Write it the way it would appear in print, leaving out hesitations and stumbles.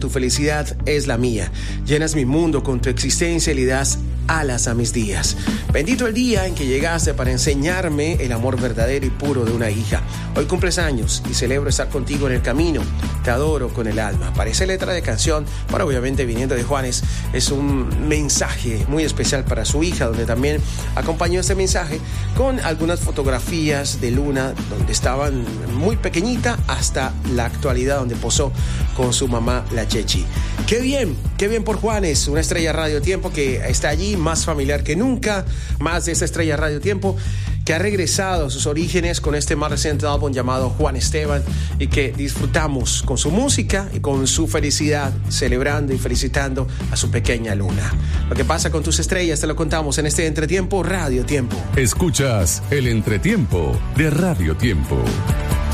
Tu felicidad es la mía. Llenas mi mundo con tu existencia y le das alas a mis días. Bendito el día en que llegaste para enseñarme el amor verdadero y puro de una hija. Hoy cumples años y celebro estar contigo en el camino. Te adoro con el alma. Parece letra de canción, bueno, obviamente viniendo de Juanes, es un mensaje muy especial para su hija, donde también acompañó este mensaje con algunas fotografías de Luna, donde estaban muy pequeñita hasta la actualidad, donde posó con su mamá, la Chechi. Qué bien por Juanes, una estrella Radio Tiempo que está allí, más familiar que nunca, más de esa estrella Radio Tiempo que ha regresado a sus orígenes con este más reciente álbum llamado Juan Esteban, y que disfrutamos con su música y con su felicidad, celebrando y felicitando a su pequeña Luna. Lo que pasa con tus estrellas te lo contamos en este Entretiempo Radio Tiempo. Escuchas el Entretiempo de Radio Tiempo.